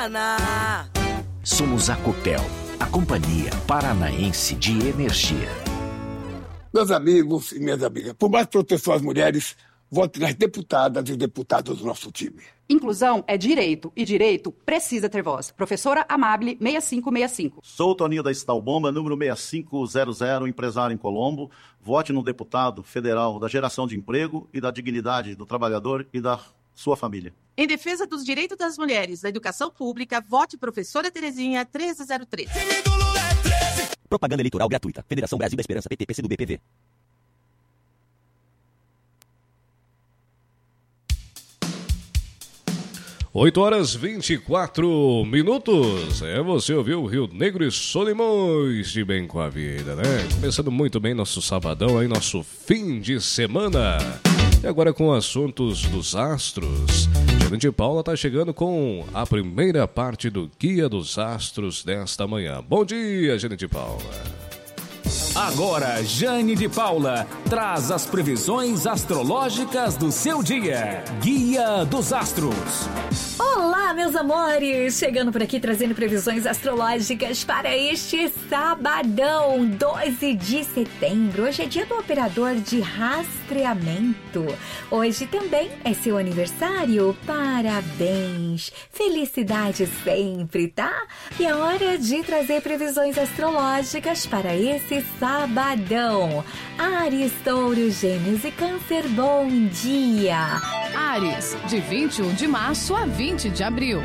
Paraná. Somos a Copel, a Companhia Paranaense de Energia. Meus amigos e minhas amigas, por mais proteção às mulheres, vote nas deputadas e deputados do nosso time. Inclusão é direito, e direito precisa ter voz. Professora Amable, 6565. Sou o Toninho da Estalbomba, número 6500, empresário em Colombo. Vote no deputado federal da geração de emprego e da dignidade do trabalhador e da sua família. Em defesa dos direitos das mulheres da educação pública, vote Professora Terezinha 1303. Propaganda eleitoral gratuita. Federação Brasil da Esperança, PT, PCdoB, PV. Oito horas 24 minutos. Você ouviu o Rio Negro e Solimões de Bem com a Vida, né? Começando muito bem nosso sabadão aí, nosso fim de semana. E agora com assuntos dos astros. Jane Paula está chegando com a primeira parte do Guia dos Astros desta manhã. Bom dia, Jane Paula. Agora, Jane de Paula traz as previsões astrológicas do seu dia. Guia dos Astros. Olá, meus amores! Chegando por aqui trazendo previsões astrológicas para este sabadão, 12 de setembro. Hoje é dia do operador de rastreamento. Hoje também é seu aniversário. Parabéns! Felicidade sempre, tá? E é hora de trazer previsões astrológicas para esse sabadão. Áries, Touro, Gêmeos e Câncer, bom dia! Áries, de 21 de março a 20 de abril.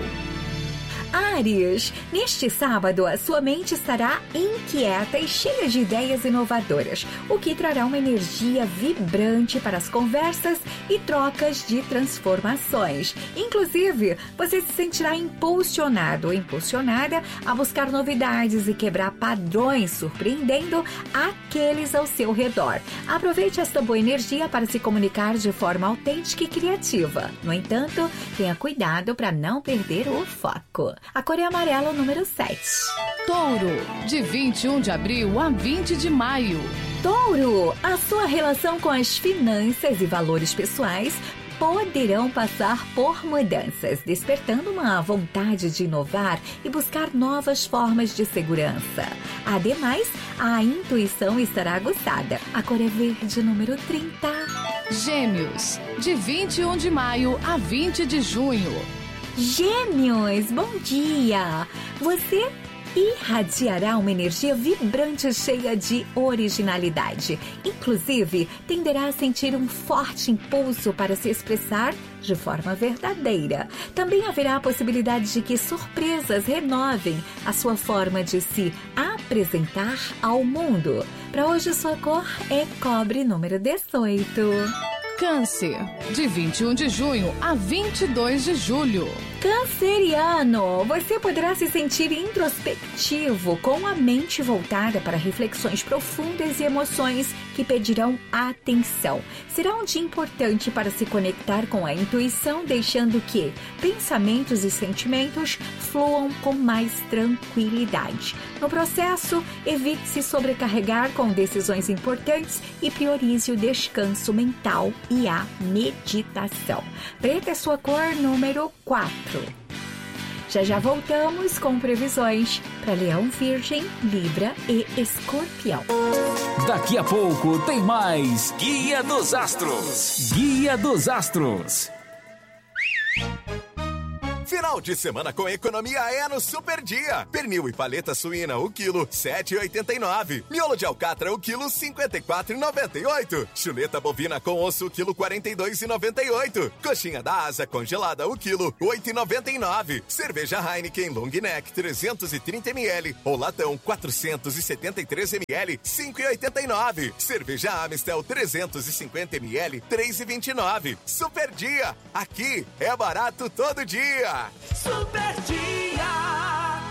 Áries, neste sábado a sua mente estará inquieta e cheia de ideias inovadoras, o que trará uma energia vibrante para as conversas e trocas de transformações. Inclusive, você se sentirá impulsionado ou impulsionada a buscar novidades e quebrar padrões, surpreendendo aqueles ao seu redor. Aproveite esta boa energia para se comunicar de forma autêntica e criativa. No entanto, tenha cuidado para não perder o foco. A cor é amarela, número 7. Touro, de 21 de abril a 20 de maio. Touro, a sua relação com as finanças e valores pessoais poderão passar por mudanças, despertando uma vontade de inovar e buscar novas formas de segurança. Ademais, a intuição estará aguçada. A cor é verde, número 30. Gêmeos, de 21 de maio a 20 de junho. Gêmeos, bom dia! Você irradiará uma energia vibrante cheia de originalidade. Inclusive, tenderá a sentir um forte impulso para se expressar de forma verdadeira. Também haverá a possibilidade de que surpresas renovem a sua forma de se apresentar ao mundo. Para hoje, sua cor é cobre, número 18. Câncer, de 21 de junho a 22 de julho. Canceriano, você poderá se sentir introspectivo, com a mente voltada para reflexões profundas e emoções que pedirão atenção. Será um dia importante para se conectar com a intuição, deixando que pensamentos e sentimentos fluam com mais tranquilidade. No processo, evite se sobrecarregar com decisões importantes e priorize o descanso mental e a meditação. Preta é sua cor, número 4. Já voltamos com previsões para Leão, Virgem, Libra e Escorpião. Daqui a pouco tem mais Guia dos Astros. Guia dos Astros. Final de semana com economia é no Super Dia. Pernil e paleta suína, o quilo, 7,89. Miolo de alcatra, o quilo, 54,98. Chuleta bovina com osso, o quilo, 42,98. Coxinha da asa congelada, o quilo, 8,99. Cerveja Heineken Long Neck, 330ml. Ou latão, 473ml, 5,89. Cerveja Amistel, 350ml, 3,29. Super Dia. Aqui é barato todo dia. Super Dia.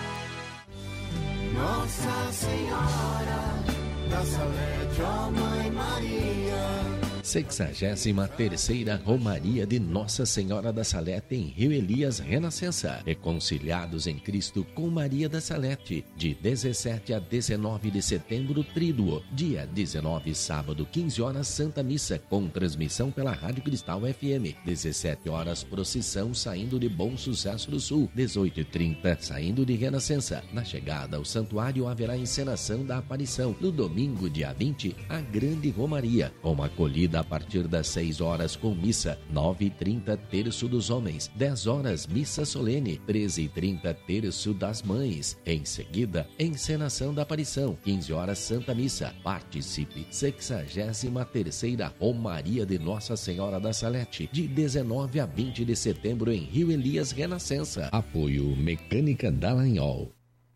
Nossa Senhora da Salete, ó Mãe Maria, 63ª Romaria de Nossa Senhora da Salete em Rio Elias Renascença. Reconciliados em Cristo com Maria da Salete. De 17 a 19 de setembro, Tríduo. Dia 19, sábado, 15 horas, Santa Missa, com transmissão pela Rádio Cristal FM. 17 horas, procissão saindo de Bom Sucesso do Sul. 18h30, saindo de Renascença. Na chegada ao santuário haverá encenação da aparição. No domingo, dia 20, a Grande Romaria, com acolhida a partir das 6 horas com missa. 9h30, Terço dos Homens. 10 horas, missa solene. 13h30, Terço das Mães. Em seguida, encenação da aparição. 15 horas, Santa Missa. Participe. 63ª Romaria de Nossa Senhora da Salete, de 19 a 20 de setembro em Rio Elias Renascença. Apoio Mecânica Dallagnol.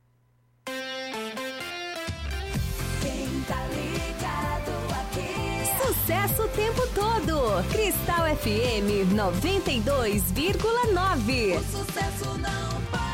Sucesso o tempo todo. Cristal FM 92,9. O sucesso não para.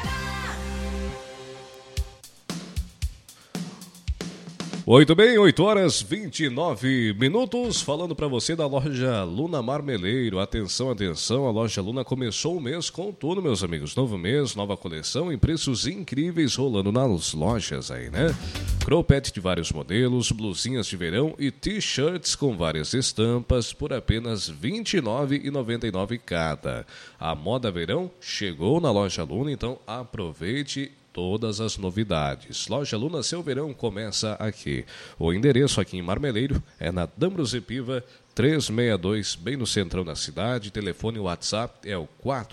8 horas 29 minutos, falando para você da loja Luna Marmeleiro. Atenção, atenção, a loja Luna começou o mês com tudo, meus amigos. Novo mês, nova coleção e preços incríveis rolando nas lojas aí, né? Cropped de vários modelos, blusinhas de verão e t-shirts com várias estampas por apenas R$ 29,99 cada. A moda verão chegou na loja Luna, então aproveite todas as novidades. Loja Luna, seu verão começa aqui. O endereço aqui em Marmeleiro é na D'Ambrosio Piva 362, bem no centrão da cidade. Telefone WhatsApp é o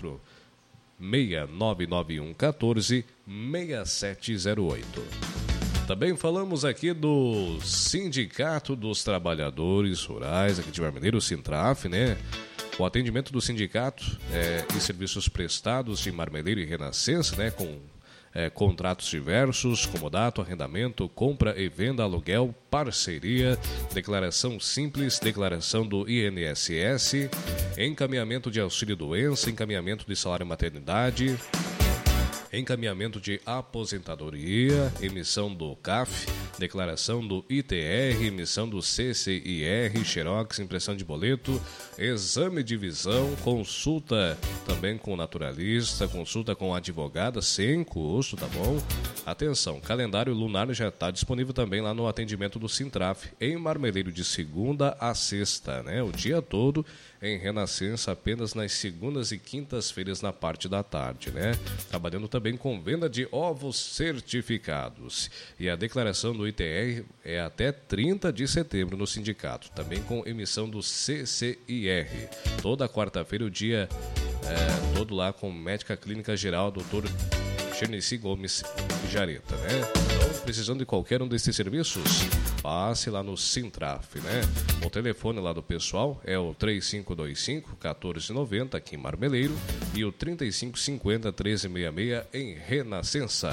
46991146708. Também falamos aqui do Sindicato dos Trabalhadores Rurais aqui de Marmeleiro, o Sintraf, né? O atendimento do sindicato e serviços prestados de Marmeleiro e Renascença, né? Com contratos diversos, comodato, arrendamento, compra e venda, aluguel, parceria, declaração simples, declaração do INSS, encaminhamento de auxílio-doença, encaminhamento de salário-maternidade, encaminhamento de aposentadoria, emissão do CAF, declaração do ITR, emissão do CCIR, xerox, impressão de boleto, exame de visão, consulta também com naturalista, consulta com advogada, sem custo, tá bom? Atenção, calendário lunar já está disponível também lá no atendimento do Sintraf, em Marmeleiro, de segunda a sexta, né? O dia todo, em Renascença, apenas nas segundas e quintas-feiras na parte da tarde, né? Trabalhando também com venda de ovos certificados. E a declaração do ITR é até 30 de setembro no sindicato, também com emissão do CCIR. Toda quarta-feira o dia todo lá com médica clínica geral, doutor Xernici Gomes Jareta, né? Então, precisando de qualquer um desses serviços, passe lá no Sintraf, né? O telefone lá do pessoal é o 3525-1490 aqui em Marmeleiro e o 3550-1366 em Renascença.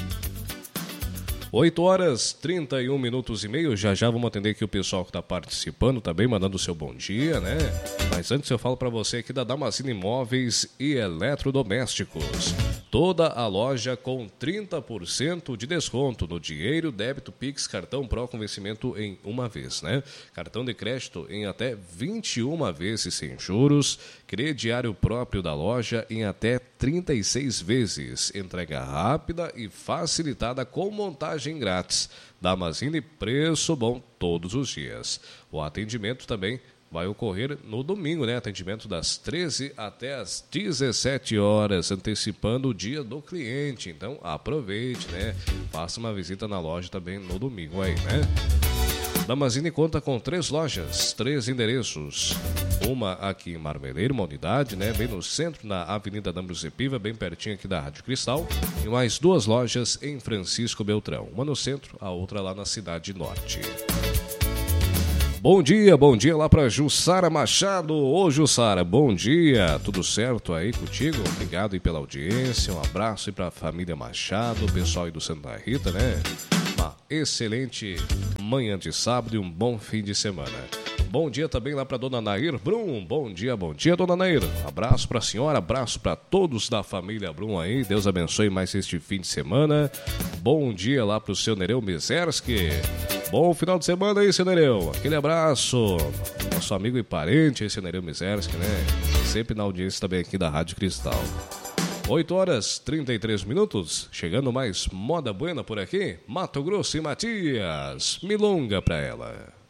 8 horas 31 minutos e meio, já vamos atender aqui o pessoal que está participando, também mandando o seu bom dia, né? Mas antes eu falo para você aqui da Damasceno Imóveis e Eletrodomésticos. Toda a loja com 30% de desconto no dinheiro, débito, Pix, cartão Pro com vencimento em uma vez, né? Cartão de crédito em até 21 vezes sem juros, crediário próprio da loja em até 36 vezes, entrega rápida e facilitada com montagem grátis. Damasceno, preço bom todos os dias. O atendimento também vai ocorrer no domingo, né? Atendimento das 13 até as 17 horas, antecipando o dia do cliente. Então, aproveite, né? Faça uma visita na loja também no domingo aí, né? Damasceno conta com 3 lojas, 3 endereços. Uma aqui em Marmeleiro, uma unidade, né? Bem no centro, na Avenida D'Ambrosio Piva, bem pertinho aqui da Rádio Cristal. E mais 2 lojas em Francisco Beltrão. Uma no centro, a outra lá na Cidade Norte. Bom dia lá para Jussara Machado. Ô Jussara, bom dia, tudo certo aí contigo? Obrigado aí pela audiência, um abraço aí para a família Machado, o pessoal aí do Santa Rita, né? Uma excelente manhã de sábado e um bom fim de semana. Bom dia também lá para dona Nair Brum. Bom dia, dona Nair. Abraço para a senhora, abraço para todos da família Brum aí. Deus abençoe mais este fim de semana. Bom dia lá para o seu Nereu Mizerski. Bom final de semana aí, seu Nereu. Aquele abraço. nosso amigo e parente, esse Nereu Mizerski, né? Sempre na audiência também aqui da Rádio Cristal. 8 horas 33 minutos, chegando mais moda buena por aqui, Mato Grosso e Matias, milonga pra ela.